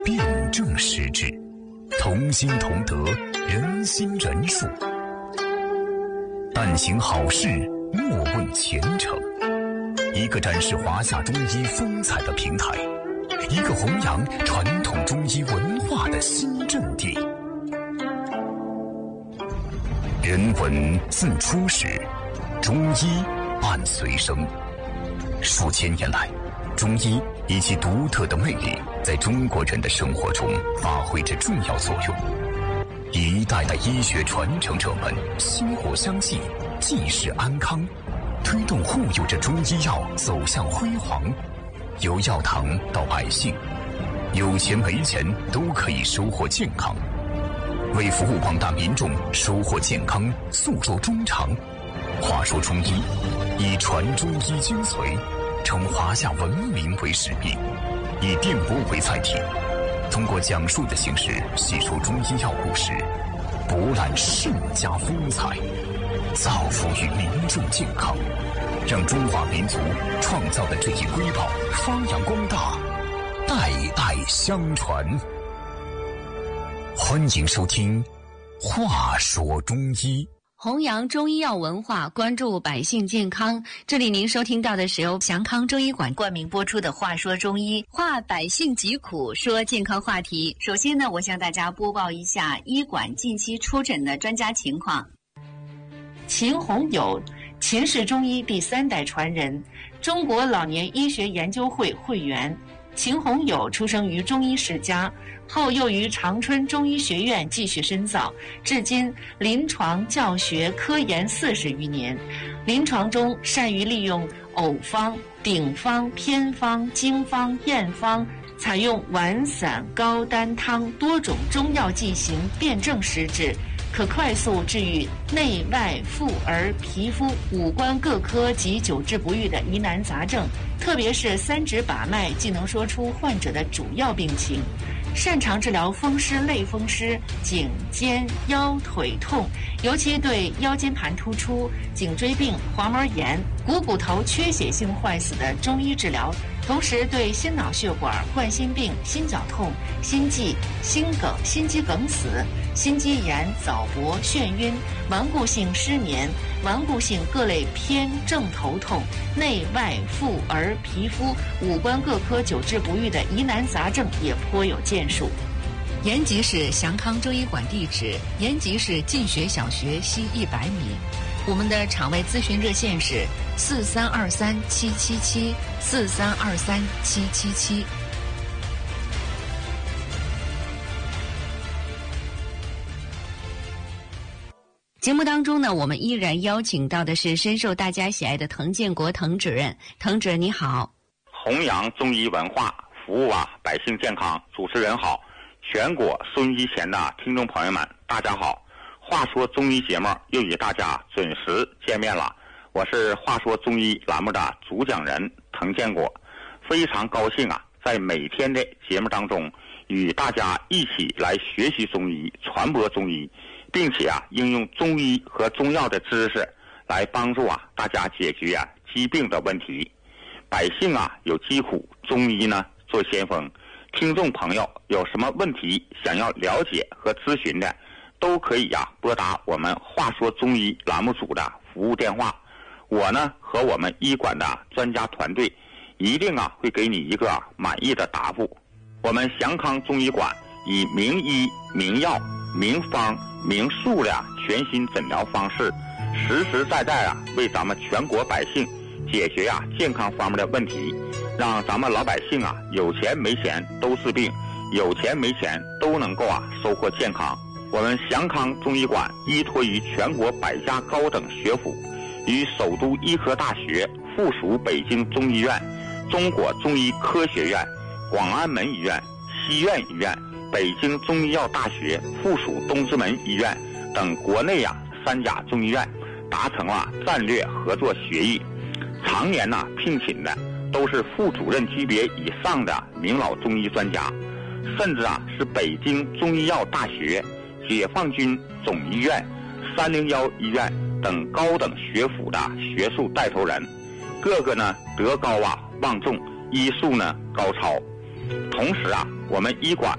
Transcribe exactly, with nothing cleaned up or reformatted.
辩证施治，同心同德，人心仁术。但行好事，莫问前程。一个展示华夏中医风采的平台，一个弘扬传统中医文化的新阵地。人文自初始，中医伴随生。数千年来，中医以其独特的魅力，在中国人的生活中发挥着重要作用。一代代医学传承者们薪火相继，济世安康，推动护佑着中医药走向辉煌。由药堂到百姓，有钱没钱都可以收获健康。为服务广大民众收获健康，诉说衷肠。话说中医，以传中医精髓，称华夏文明为使命，以电波为载体，通过讲述的形式细说中医药故事，博览世家风采，造福于民众健康，让中华民族创造的这一瑰宝发扬光大，代代相传。欢迎收听《话说中医》， 弘扬中医药文化，关注百姓健康。这里您收听到的是由祥康中医馆冠名播出的《话说中医》，话百姓疾苦，说健康话题。首先呢，我向大家播报一下医馆近期出诊的专家情况。秦宏友，秦氏中医第三代传人，中国老年医学研究会会员。秦宏友出生于中医世家，后又于长春中医学院继续深造，至今临床教学科研四十余年。临床中善于利用偶方、顶方、偏方、经方、验方，采用丸散高单汤多种中药剂型辩证施治，可快速治愈内外妇儿皮肤五官各科及久治不愈的疑难杂症，特别是三指把脉既能说出患者的主要病情。擅长治疗风湿类风湿、颈肩腰腿痛，尤其对腰间盘突出、颈椎病、滑膜炎、股骨头缺血性坏死的中医治疗，同时对心脑血管、冠心病、心绞痛、心悸、心梗、心肌梗死、心肌炎、早搏、眩晕、顽固性失眠、顽固性各类偏正头痛、内外妇儿皮肤五官各科久治不愈的疑难杂症也颇有建树。延吉市祥康中医馆地址：延吉市进学小学西一百米。我们的场外咨询热线是四三二三七七七四三二三七七七。节目当中呢，我们依然邀请到的是深受大家喜爱的滕建国滕主任。滕主任你好。 弘扬中医文化，服务啊百姓健康。主持人好，全国收音机前的听众朋友们大家好。话说中医节目又与大家准时见面了，我是话说中医栏目的主讲人滕建国，非常高兴啊，在每天的节目当中与大家一起来学习中医，传播中医，并且啊应用中医和中药的知识来帮助啊大家解决啊疾病的问题。百姓啊有疾苦，中医呢做先锋。听众朋友有什么问题想要了解和咨询的，都可以呀、啊、拨打我们话说中医栏目组的服务电话。我呢和我们医馆的专家团队一定啊会给你一个满意的答复。我们祥康中医馆以名医、名药、名方、名术的全新诊疗方式，实实在在啊为咱们全国百姓解决呀、啊、健康方面的问题，让咱们老百姓啊有钱没钱都治病，有钱没钱都能够啊收获健康。我们祥康中医馆依托于全国百家高等学府，与首都医科大学附属北京中医院、中国中医科学院、广安门医院、西苑医院、北京中医药大学附属东直门医院等国内啊三甲中医院达成了战略合作协议，常年呐聘请的都是副主任级别以上的名老中医专家，甚至啊是北京中医药大学、解放军总医院、三零幺医院等高等学府的学术带头人，个个呢德高啊望重，医术呢高超。同时啊， 我们医馆